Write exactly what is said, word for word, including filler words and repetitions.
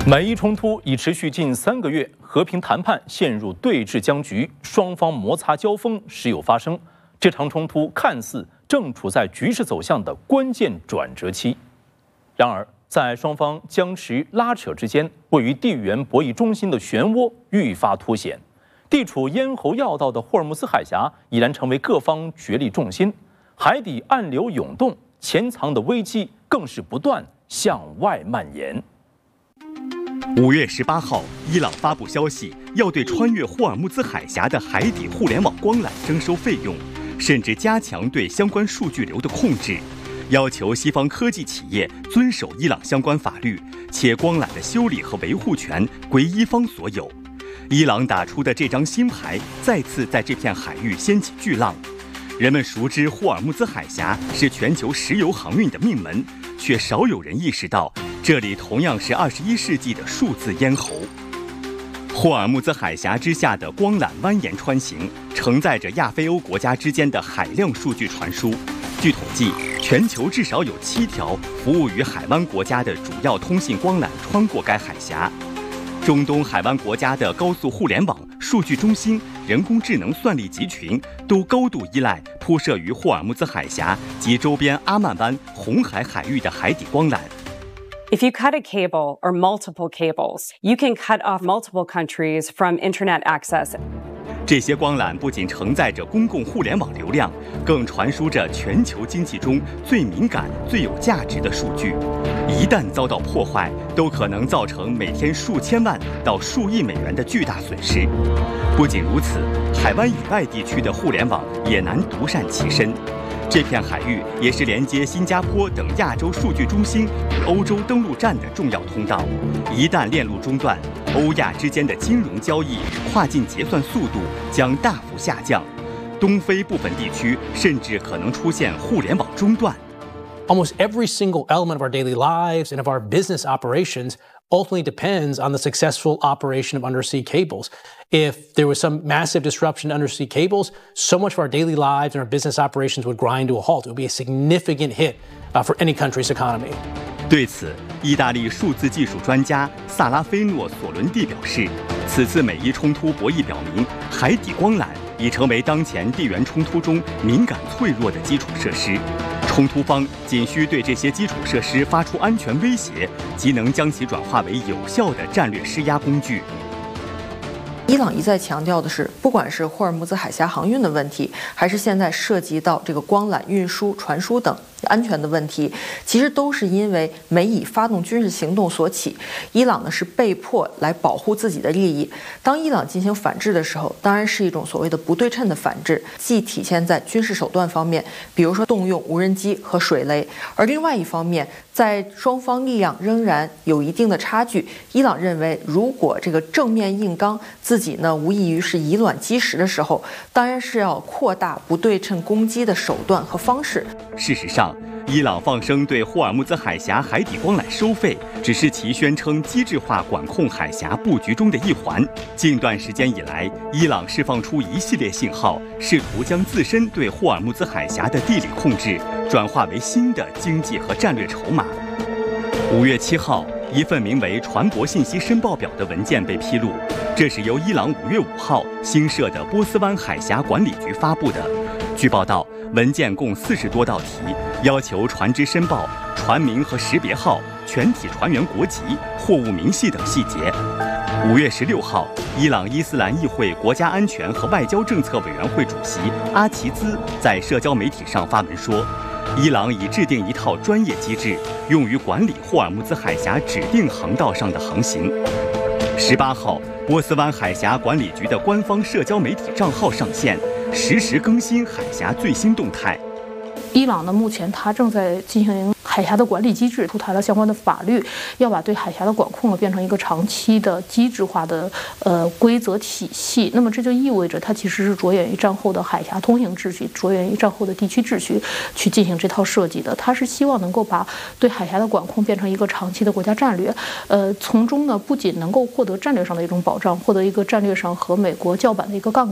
美伊冲突已持续近三个月，和平谈判陷入对峙僵局，双方摩擦交锋时有发生。这场冲突看似正处在局势走向的关键转折期，然而在双方僵持拉扯之间，位于地缘博弈中心的漩涡愈发凸显。地处咽喉要道的霍尔木兹海峡已然成为各方角力重心，海底暗流涌动，潜藏的危机更是不断向外蔓延。 五月十八号，伊朗发布消息，要对穿越霍尔木兹海峡的海底互联网光缆征收费用，甚至加强对相关数据流的控制，要求西方科技企业遵守伊朗相关法律，且光缆的修理和维护权归伊方所有。伊朗打出的这张新牌，再次在这片海域掀起巨浪。人们熟知霍尔木兹海峡是全球石油航运的命门，却少有人意识到，这里同样是二十一世纪的数字咽喉。霍尔木兹海峡之下的光缆蜿蜒穿行，承载着亚非欧国家之间的海量数据传输。据统计，全球至少有七条服务于海湾国家的主要通信光缆穿过该海峡。中东海湾国家的高速互联网、数据中心、人工智能算力集群都高度依赖铺设于霍尔木兹海峡及周边阿曼湾、红海海域的海底光缆。 If you cut a cable or multiple cables, you can cut off multiple countries from internet access. 这些光缆不仅承载着公共互联网流量，更传输着全球经济中最敏感、最有价值的数据。一旦遭到破坏，都可能造成每天数千万到数亿美元的巨大损失。不仅如此，海湾以外地区的互联网也难独善其身。这片海域也是连接新加坡等亚洲数据中心与欧洲登陆站的重要通道。一旦链路中断，欧亚之间的金融交易与跨境结算速度将大幅下降，东非部分地区甚至可能出现互联网中断。 Almost every single element of our daily lives and of our business operations ultimately depends on the successful operation of undersea cables. If there was some massive disruption to undersea cables, so much of our daily lives and our business operations would grind to a halt. It would be a significant hit uh, for any country's economy. 对此，意大利数字技术专家萨拉菲诺·索伦蒂表示，此次美伊冲突博弈表明，海底光缆已成为当前地缘冲突中敏感脆弱的基础设施。冲突方仅需对这些基础设施发出安全威胁，即能将其转化为有效的战略施压工具。 伊朗一再强调的是，不管是霍尔木兹海峡航运的问题，还是现在涉及到这个光缆运输、传输等安全的问题，其实都是因为美以发动军事行动所起。伊朗呢是被迫来保护自己的利益。当伊朗进行反制的时候，当然是一种所谓的不对称的反制，既体现在军事手段方面，比如说动用无人机和水雷；而另外一方面，在双方力量仍然有一定的差距。伊朗认为，如果这个正面硬刚，自己呢无异于是以卵击石的时候，当然是要扩大不对称攻击的手段和方式。 事实上，伊朗放声对霍尔木兹海峡海底光缆收费，只是其宣称机制化管控海峡布局中的一环。近段时间以来，伊朗释放出一系列信号，试图将自身对霍尔木兹海峡的地理控制转化为新的经济和战略筹码。五月七号，一份名为《船舶信息申报表》的文件被披露，这是由伊朗五月五号新设的波斯湾海峡管理局发布的。据报道，文件共四十多道题，要求船只申报船名和识别号、全体船员国籍、货物明细等细节。五月十六号，伊朗伊斯兰议会国家安全和外交政策委员会主席阿齐兹在社交媒体上发文说，伊朗已制定一套专业机制，用于管理霍尔木兹海峡指定航道上的航行。十八号，波斯湾海峡管理局的官方社交媒体账号上线，实时更新海峡最新动态。 伊朗呢，目前它正在进行海峡的管理机制，出台了相关的法律，要把对海峡的管控呢变成一个长期的机制化的呃规则体系。那么这就意味着它其实是着眼于战后的海峡通行秩序，着眼于战后的地区秩序去进行这套设计的。它是希望能够把对海峡的管控变成一个长期的国家战略，呃，从中呢不仅能够获得战略上的一种保障，获得一个战略上和美国叫板的一个杠杆。